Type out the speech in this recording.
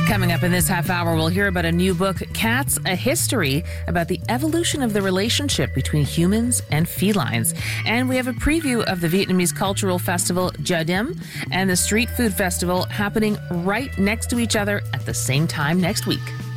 Coming up in this half hour, we'll hear about a new book, Cats, A History, about the evolution of the relationship between humans and felines. And we have a preview of the Vietnamese cultural festival Gia Dim and the street food festival happening right next to each other at the same time next week.